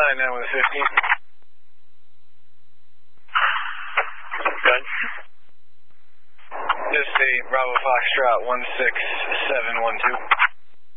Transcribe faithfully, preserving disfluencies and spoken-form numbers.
nine nine with a fifteen. Good. This is a Bravo Foxtrot one six seven one two.